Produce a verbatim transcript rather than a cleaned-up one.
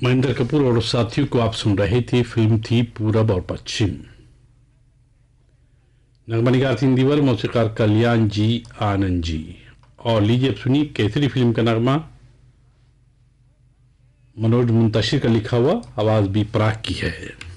महेंद्र कपूर और साथियों को आप सुन रहे थे। फिल्म थी पूरब और पश्चिम। नगमनिगार थी दिवर, मौसीकार कल्याण जी आनंद जी। और लीजिए अब सुनिए केसरी फिल्म का नगमा, मनोज मुंतशिर का लिखा हुआ, आवाज भी प्राक की है।